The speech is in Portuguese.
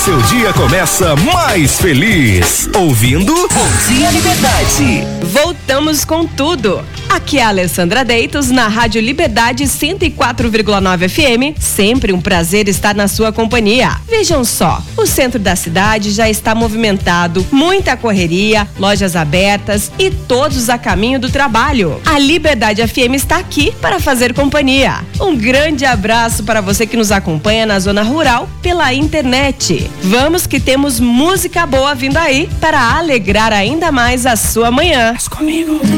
seu dia começa mais feliz. Ouvindo Bom Dia Liberdade. Voltamos com tudo. Aqui é a Alessandra Deitos na Rádio Liberdade 104,9 FM. Sempre um prazer estar na sua companhia. Vejam só, o centro da cidade já está movimentado, muita correria, lojas abertas e todos a caminho do trabalho. A Liberdade FM está aqui para fazer companhia. Um grande abraço para você que nos acompanha na zona rural pela internet. Vamos que temos música boa vindo aí para alegrar ainda mais a sua manhã. Comigo.